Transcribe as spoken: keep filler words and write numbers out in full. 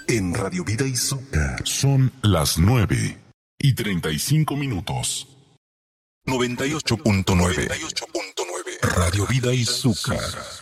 en Radio Vida Izúcar. Son las nueve y treinta y cinco minutos. noventa y ocho punto nueve. Radio Vida Izúcar.